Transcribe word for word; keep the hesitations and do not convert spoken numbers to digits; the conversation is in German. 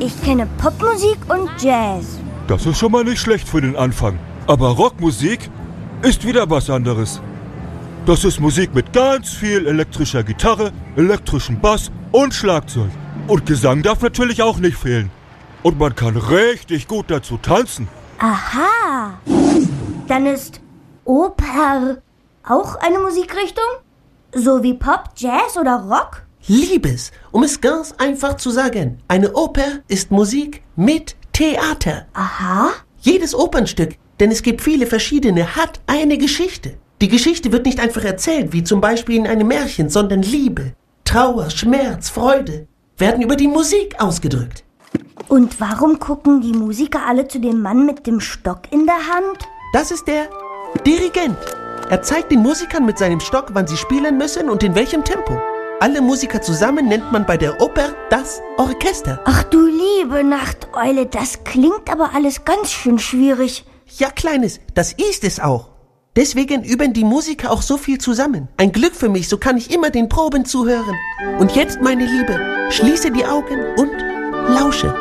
Ich kenne Popmusik und Jazz. Das ist schon mal nicht schlecht für den Anfang. Aber Rockmusik ist wieder was anderes. Das ist Musik mit ganz viel elektrischer Gitarre, elektrischem Bass und Schlagzeug. Und Gesang darf natürlich auch nicht fehlen. Und man kann richtig gut dazu tanzen. Aha. Dann ist Oper auch eine Musikrichtung? So wie Pop, Jazz oder Rock? Liebes, um es ganz einfach zu sagen, eine Oper ist Musik mit Theater. Aha. Jedes Opernstück, denn es gibt viele verschiedene, hat eine Geschichte. Die Geschichte wird nicht einfach erzählt, wie zum Beispiel in einem Märchen, sondern Liebe, Trauer, Schmerz, Freude werden über die Musik ausgedrückt. Und warum gucken die Musiker alle zu dem Mann mit dem Stock in der Hand? Das ist der Dirigent. Er zeigt den Musikern mit seinem Stock, wann sie spielen müssen und in welchem Tempo. Alle Musiker zusammen nennt man bei der Oper das Orchester. Ach du liebe Nachteule, das klingt aber alles ganz schön schwierig. Ja, Kleines, das ist es auch. Deswegen üben die Musiker auch so viel zusammen. Ein Glück für mich, so kann ich immer den Proben zuhören. Und jetzt, meine Liebe, schließe die Augen und lausche.